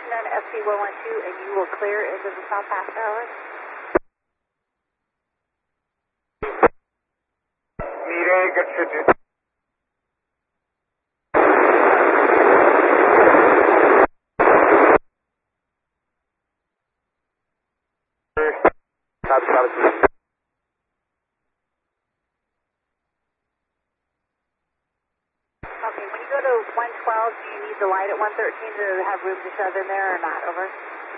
on SC112 and you will clear into the South Pass Tower. Mire, good shit. Okay, when you go to 112, do you need the light at 113 to have room to shove in there or not? Over.